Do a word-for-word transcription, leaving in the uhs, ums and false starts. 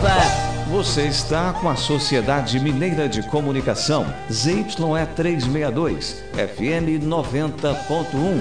Você está com a Sociedade Mineira de Comunicação, Z Y E trezentos e sessenta e dois, F M noventa ponto um.